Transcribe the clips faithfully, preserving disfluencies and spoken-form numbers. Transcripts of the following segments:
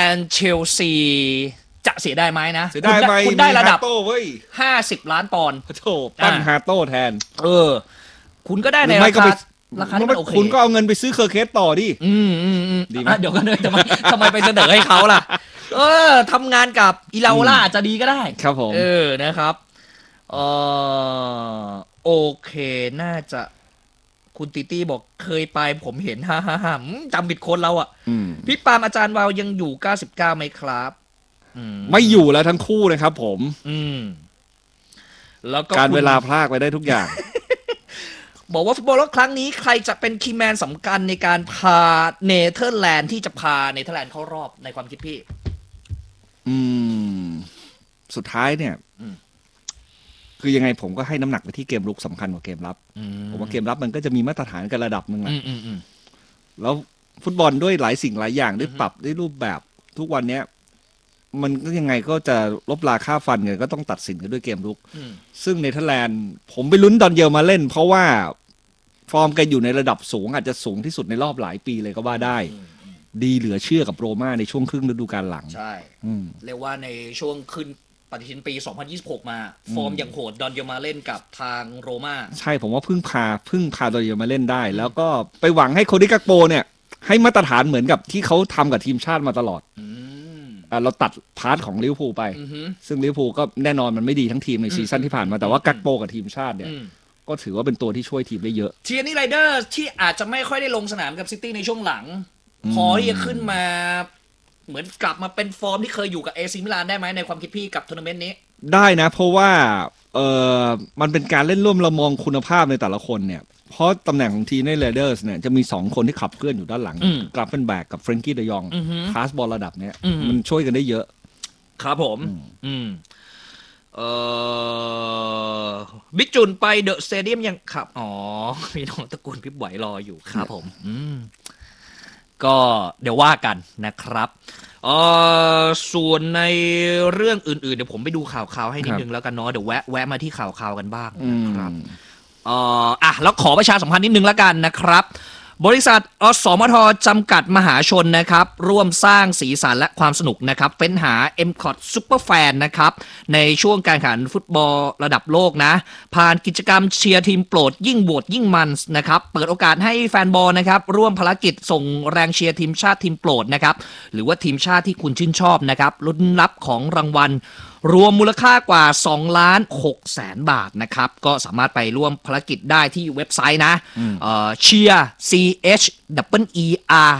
นเชลซีจะเสียได้ไหมนะเสียได้ไหมคุณได้ระดับห้าสิบล้านปอนด์โถปั้นฮาโต้แทนเออคุณก็ได้ในราคาราคาที่มันโอเคคุณก็เอาเงินไปซื้อเคอร์เคสต่อดิอืมอืมอืมดีไหมเดี๋ยวกันเลยทำไมทำไมไปเสนอให้เขาล่ะเออทำงานกับอิลาโอล่าอาจจะดีก็ได้ครับผมเออนะครับเออโอเคน่าจะคุณติตี้บอกเคยไปผมเห็นฮ่าฮ่าฮ่าจำผิดคนเราอ่ะพี่ปามอาจารย์วาวยังอยู่เก้าสิบเก้าไหมครับไม่อยู่แล้วทั้งคู่นะครับผมอืมแล้วก็การเวลาพลากไปได้ทุกอย่างบอกว่าฟุตบอลโลกครั้งนี้ใครจะเป็นคีย์แมนสำคัญในการพาเนเธอร์แลนด์ที่จะพาเนเธอร์แลนด์เข้ารอบในความคิดพี่อืมสุดท้ายเนี่ยคือยังไงผมก็ให้น้ำหนักไปที่เกมรุกสำคัญกว่าเกมรับผมว่าเกมรับมันก็จะมีมาตรฐานกันระดับหนึ่งแหละแล้วฟุตบอลด้วยหลายสิ่งหลายอย่างด้วยปรับด้วยรูปแบบทุกวันเนี้ยมันก็ยังไงก็จะลบราค่าฟันกันก็ต้องตัดสินกันด้วยเกมรุกซึ่งเนเธอร์แลนด์ผมไปลุ้นตอนเยอมาเล่นเพราะว่าฟอร์มแกอยู่ในระดับสูงอาจจะสูงที่สุดในรอบหลายปีเลยก็ว่าได้ดีเหลือเชื่อกับโรม่าในช่วงครึ่งฤดูกาลหลังใช่เรียกว่าในช่วงขึ้นปฏิทินปีสองพันยี่สิบหกมาฟอร์มอย่างโหดดอนเยอมาเล่นกับทางโรม่าใช่ผมว่าพึ่งพาพึ่งพาดอนเยอมาเล่นได้แล้วก็ไปหวังให้โคดิกักโปเนี่ยให้มาตรฐานเหมือนกับที่เขาทำกับทีมชาติมาตลอดเราตัดพาร์ทของลิเวอร์พูลไปซึ่งลิเวอร์พูลก็แน่นอนมันไม่ดีทั้งทีมในซีซั่นที่ผ่านมาแต่ว่ากักโปกับทีมชาติเนี่ยก็ถือว่าเป็นตัวที่ช่วยทีมได้เยอะเทียนี่ไรเดอร์ที่อาจจะไม่ค่อยได้ลงสนามกับซิตี้ในช่วงหลังพอที่จะขึ้นมาเหมือนกลับมาเป็นฟอร์มที่เคยอยู่กับเอซีมิลานได้ไหมในความคิดพี่กับทัวร์นาเมนต์นี้ได้นะเพราะว่าเออมันเป็นการเล่นร่วมเรามองคุณภาพในแต่ละคนเนี่ยเพราะตำแหน่งของทีมในเรเดอร์สเนี่ยจะมีสองคนที่ขับเคลื่อนอยู่ด้านหลังกราฟเฟนแบกกับเฟรนกี้เดยองพาสบอลระดับเนี้ยมันช่วยกันได้เยอะครับผมอืมเออบิ๊กจุนไปเดอะสเตเดียมยังครับอ๋อพี่น้องตระกูลพี่ไหวรออยู่ครับผมอืมก็เดี๋ยวว่ากันนะครับเออส่วนในเรื่องอื่นๆเดี๋ยวผมไปดูข่าวๆให้นิดนึงแล้วกันเนาะเดี๋ยวแวะแวะมาที่ข่าวๆกันบ้างนะครับเอ่ออ่ะแล้วขอประชาสัมพันธ์นิดนึงแล้วกันนะครับบริษัทอสมทจำกัดมหาชนนะครับร่วมสร้างสีสันและความสนุกนะครับเฟ้นหา เอ็ม ซี โอ ที Super Fan นะครับในช่วงการแข่งขันฟุตบอลระดับโลกนะผ่านกิจกรรมเชียร์ทีมโปรดยิ่งโหวตยิ่งมันนะครับเปิดโอกาสให้แฟนบอลนะครับร่วมภารกิจส่งแรงเชียร์ทีมชาติทีมโปรดนะครับหรือว่าทีมชาติที่คุณชื่นชอบนะครับลุ้นรับของรางวัลรวมมูลค่ากว่าสองล้านหกแสนบาทนะครับก็สามารถไปร่วมภารกิจได้ที่เว็บไซต์นะเอ่อ cheer c h e r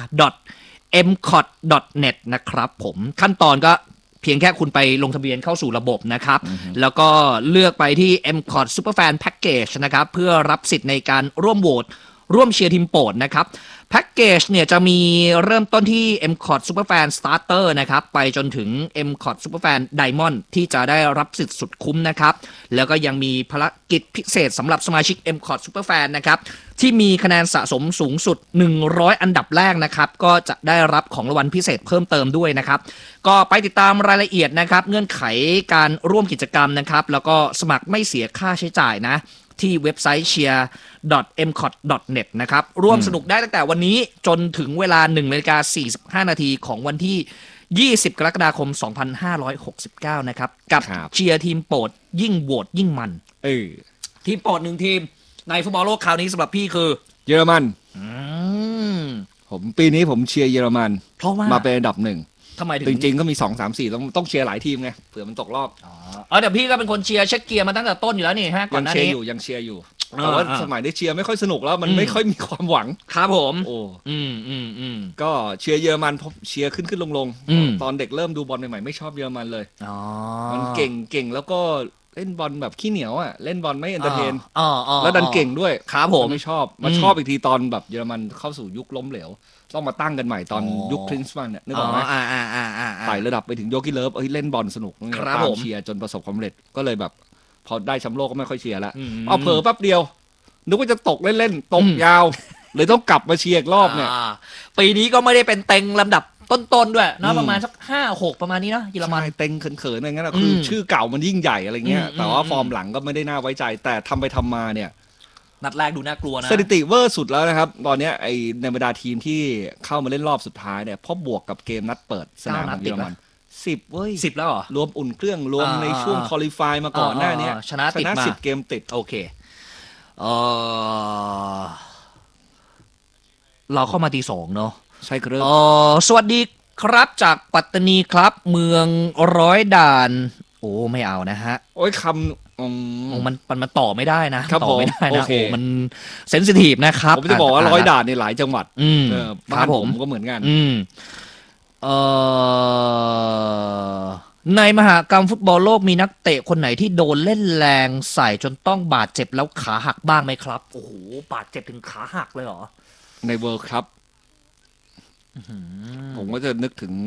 e m c o t net นะครับผมขั้นตอนก็เพียงแค่คุณไปลงทะเบียนเข้าสู่ระบบนะครับแล้วก็เลือกไปที่ เอ็ม ซี โอ ที Superfan Package นะครับเพื่อรับสิทธิ์ในการร่วมโหวตร่วมเชียร์ทีมโปรดนะครับแพ็กเกจเนี่ยจะมีเริ่มต้นที่ เอ็ม ซี โอ ที Superfan Starter นะครับไปจนถึง เอ็ม ซี โอ ที Superfan Diamond ที่จะได้รับสิทธิ์สุดคุ้มนะครับแล้วก็ยังมีภารกิจพิเศษสำหรับสมาชิก เอ็ม ซี โอ ที Superfan นะครับที่มีคะแนนสะสมสูงสุดหนึ่งร้อยอันดับแรกนะครับก็จะได้รับของรางวัลพิเศษเพิ่มเติมด้วยนะครับก็ไปติดตามรายละเอียดนะครับเงื่อนไขการร่วมกิจกรรมนะครับแล้วก็สมัครไม่เสียค่าใช้จ่ายนะที่เว็บไซต์ cheer ดอท เอ็ม ซี โอ ที ดอท เน็ต นะครับร่วมสนุกได้ตั้งแต่วันนี้จนถึงเวลา หนึ่งนาฬิกาสี่สิบห้านาทีของวันที่ยี่สิบกรกฎาคมสองพันห้าร้อยหกสิบเก้านะครับกับเชียร์ทีมโปรดยิ่งโหวตยิ่งมันเออทีมโปรดหนึ่งทีมในฟุตบอลโลกคราวนี้สำหรับพี่คือเยอรมันผมปีนี้ผมเชียร์เยอรมันเพราะว่ามาเป็นอันดับหนึ่งทำไมถึงจริงๆก็มีสอง สาม สี่ต้องต้องเชียร์หลายทีมไงเผื่อมันตกรอบอ๋อเดี๋ยวพี่ก็เป็นคนเชียร์เช็คเกียร์มาตั้งแต่ต้นอยู่แล้วนี่ฮะก่อนหน้านี้ยังเชียร์อยู่ยังเชียร์อยู่แต่ว่าสมัยได้เชียร์ไม่ค่อยสนุกแล้วมันไม่ค่อยมีความหวังครับผมโอ้อืมอืมอืมก็เชียร์เยอรมันเชียร์ขึ้นขึ้นลงลงตอนเด็กเริ่มดูบอลใหม่ๆไม่ชอบเยอรมันเลยอ๋อมันเก่งเก่งแล้วก็เล่นบอลแบบขี้เหนียวอ่ะเล่นบอลไม่เอนเตอร์เทนแล้วดันเก่งด้วยครับผมไม่ชอบมาชอบอีกทีตอนแบบเยอรมันเข้าสู่ยุคล้มเหลวต้องมาตั้งกันใหม่ตอนยุคคลินส์มันเนี่ยนึกออกไหมไต่ระดับไปถึงโยกิเลิฟเอ้ยเล่นบอลสนุกตามเชียร์จนประสบความสำเร็จก็เลยแบบพอได้แชมป์โลกก็ไม่ค่อยเชียร์แล้วเอาเผลอแป๊บเดียวนึกว่าจะตกเล่นๆตกยาวเลยต้องกลับมาเชียร์อีกรอบเนี่ยปีนี้ก็ไม่ได้เป็นเต็งลำดับต้นๆด้วยนะประมาณสักห้าหกประมาณนี้เนาะเยอรมันเต็งเขินๆอะไรเงี้ยคือชื่อเก่ามันยิ่งใหญ่อะไรเงี้ยแต่ว่าฟอร์มหลังก็ไม่ได้น่าไว้ใจแต่ทำไปทำมาเนี่ยนัดแรกดูน่ากลัวนะสถิติเวอร์สุดแล้วนะครับตอนนี้ไอในบรรดาทีมที่เข้ามาเล่นรอบสุดท้ายเนี่ยพอบวกกับเกมนัดเปิดสนามของเยอรมันสิบเว้ยสิบแล้วเหรอรวมอุ่นเครื่องรวมในช่วงคอลิฟายมาก่อนหน้านี้ชนะติดมาสิบเกมติดโอเคเออเราเข้ามาตีสองเนาะใช่ครับเออสวัสดีครับจากปัตตานีครับเมืองร้อยด่านโอ้ไม่เอานะฮะโอ้ยคำมันมันมันต่อไม่ได้นะต่อไม่ได้นะโอ้มันเซนซิทีฟนะครับผมจะบอกว่าร้อยด่านในหลายจังหวัดบ้านผมก็เหมือนกันเอ่อในมหกรรมฟุตบอลโลกมีนักเตะคนไหนที่โดนเล่นแรงใส่จนต้องบาดเจ็บแล้วขาหักบ้างไหมครับโอ้โหบาดเจ็บถึงขาหักเลยเหรอในเวิลด์ครับผมก็จะนึกถึง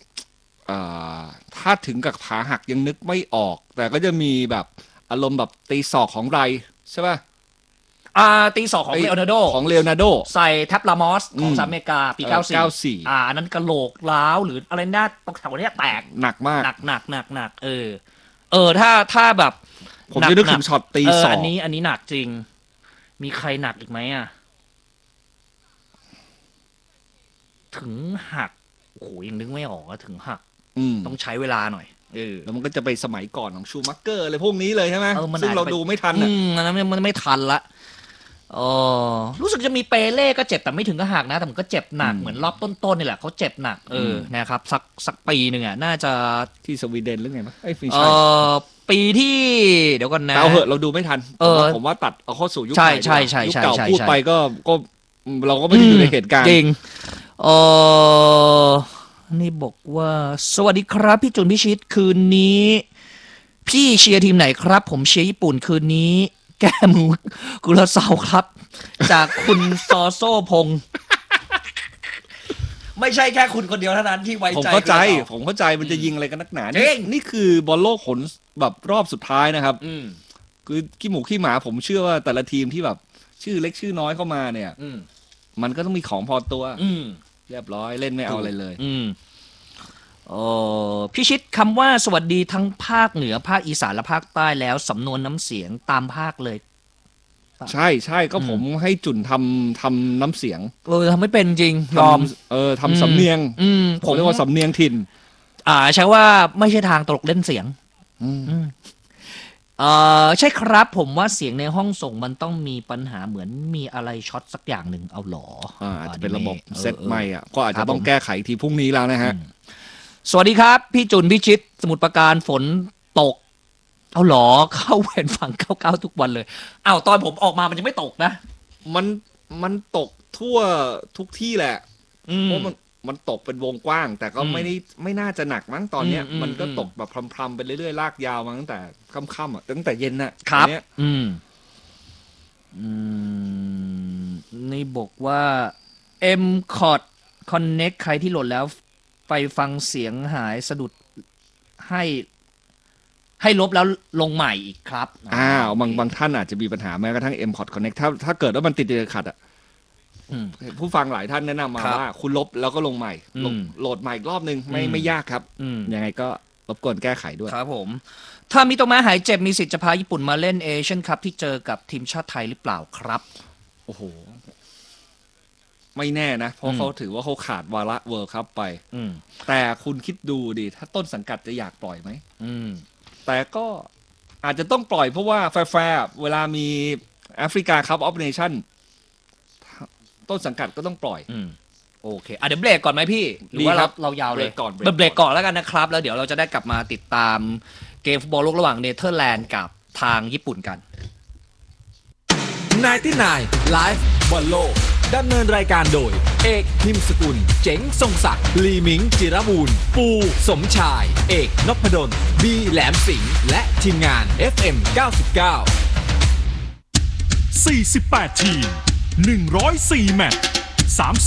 ถ้าถึงกับขาหักยังนึกไม่ออกแต่ก็จะมีแบบอารมณ์แบบตีศอกของไรใช่ป่ะอ่าตีศอกของเลโอนาร์โดของเลโอนาร์โดใส่แท็บลามอสของสหรัฐอเมริกาปีเก้าสี่อ่าอันนั้นกระโหลกล้าวหรืออะไรน่าตรงแถวนี้แตกหนักมากหนักหนักหนักหนักเออเออถ้าถ้าแบบผมจะนึกถึงช็อตตีศอกอันนี้อันนี้หนักจริงมีใครหนักอีกไหมอ่ะถึงหักโอ้โหยังนึกไม่ออกถึงหักต้องใช้เวลาหน่อยเออแล้วมันก็จะไปสมัยก่อนของชูมักเกอร์อะไรพวกนี้เลยใช่ไหมซึ่งเราดูไม่ทันอ่ะอันนั้นมันไม่ทันละอ๋อรู้สึกจะมีเปเล่ก็เจ็บแต่ไม่ถึงกับหักนะแต่มันก็เจ็บหนักเหมือนรอบต้นๆนี่แหละเขาเจ็บหนักเออนะครับสักสักปีหนึ่งอ่ะน่าจะที่สวีเดนหรือไงมั้งไอ้ฟินเออปีที่เดี๋ยวก่อนนะเอาเหอะเราดูไม่ทันเออผมว่าตัดเอาเข้าสู่ยุคใหม่ใช่ใช่ใช่ยุคเก่าพูดไปก็ก็เราก็ไม่ได้อยู่ในเหตุการณ์จริงเออนี่บอกว่าสวัสดีครับพี่จุนพิชิตคืนนี้พี่เชียร์ทีมไหนครับผมเชียร์ญี่ปุ่นคืนนี้แก้มือกุลาเซาครับจากคุณซอโซพงศ์ไม่ใช่แค่คุณคนเดียวเท่านั้นที่ไว้ใจผมเข้าใจผมเข้าใจมันจะยิงอะไรกันนักหนานี่นี่คือบอลโลกผลแบบรอบสุดท้ายนะครับคือขี้หมูขี้หมาผมเชื่อว่าแต่ละทีมที่แบบชื่อเล็กชื่อน้อยเข้ามาเนี่ยมันก็ต้องมีของพอตัวเรียบร้อยเล่นไม่เอาอะไรเลยอืมโอ้พี่ชิดคำว่าสวัสดีทั้งภาคเหนือภาคอีสานและภาคใต้แล้วสำนวนน้ำเสียงตามภาคเลยใช่ใช่ก็ผมให้จุนทำทำน้ำเสียงเออทำไม่เป็นจริงยอมเออทำสำเนียงผมเรียกว่าสำเนียงถิ่นอ่าใช่ว่าไม่ใช่ทางตลกเล่นเสียงอืมเออใช่ครับผมว่าเสียงในห้องส่งมันต้องมีปัญหาเหมือนมีอะไรช็อตสักอย่างหนึ่งเอาหรออาจจะเป็นระบบเซตใหม่อ่ะก็อาจจะต้องแก้ไขทีพรุ่งนี้แล้วนะฮะสวัสดีครับพี่จุนพิชิตสมุทรปราการฝนตกเอาหรอเข้าแหวนฝั่งเก้าเก้าทุกวันเลยอ้าวตอนผมออกมามันยังไม่ตกนะมันมันตกทั่วทุกที่แหละเพราะมันมันตกเป็นวงกว้างแต่ก็ไม่ได้ไม่น่าจะหนักมั้งตอนเนี้ยมันก็ตกแบบพรำๆไปเรื่อยๆลากยาวมาตั้งแต่ค่ำๆอ่ะตั้งแต่เย็นน่ะครับอืมอืมนี่บอกว่า M Cod Connect ใครที่โหลดแล้วไปฟังเสียงหายสะดุดให้ให้ลบแล้วลงใหม่อีกครับอ้าวบางบางท่านอาจจะมีปัญหาแม้กระทั่ง เอ็ม คอด Connect ถ้าถ้าเกิดว่ามันติดติดขัดอ่ะผู้ฟังหลายท่านแนะนำมาว่าคุณลบแล้วก็ลงใหม่โหลดใหม่อีกรอบนึงไม่ไม่ยากครับยังไงก็รบกวนแก้ไขด้วยครับผมถ้ามิโตมะหายเจ็บมีสิทธิ์จะพาญี่ปุ่นมาเล่นเอเชียนคัพที่เจอกับทีมชาติไทยหรือเปล่าครับโอ้โหไม่แน่นะเพราะเขาถือว่าเขาขาดวาระเวิลด์คัพไปแต่คุณคิดดูดิถ้าต้นสังกัดจะอยากปล่อยไหมแต่ก็อาจจะต้องปล่อยเพราะว่าแฟร์ๆเวลามีแอฟริกาคัพออฟเนชั่นต้นสังกัดก็ต้องปล่อยโอเคอ่ะเดี๋ยวเบรกก่อนไหมพี่หรือว่าเราเรายาวเลยก่อนเบรกก่อนแล้วกันนะครับแล้วเดี๋ยวเราจะได้กลับมาติดตามเกมฟุตบอลโลกระหว่างเนเธอร์แลนด์กับทางญี่ปุ่นกันไนน์ตี้ไนน์ Live บอลโลกดำเนินรายการโดยเอกพิมพ์สกุลเจ๋งทรงศักดิ์ลีมิงจิรบูรณ์ปูสมชายเอกนพดลบีแหลมสิงห์และทีมงาน เอฟ เอ็ม เก้าสิบเก้าสี่สิบแปด ทีมหนึ่งร้อยสี่แมตช์สาม